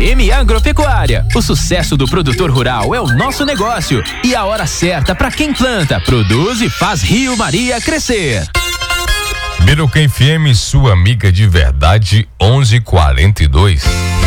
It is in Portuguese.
CM Agropecuária. O sucesso do produtor rural é o nosso negócio e a hora certa para quem planta, produz e faz Rio Maria crescer. Biruca FM, sua amiga de verdade, 11:42.